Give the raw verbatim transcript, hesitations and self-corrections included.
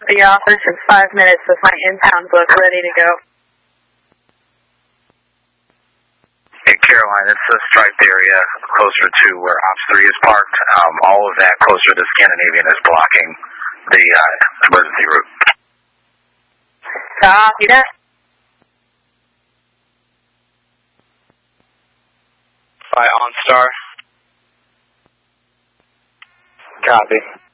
the office in five minutes with my in-town book ready to go. Hey, Caroline, it's the striped area closer to where Ops three is parked. Um, all of that closer to Scandinavian is blocking the uh, emergency route. Copy that. By OnStar. Copy.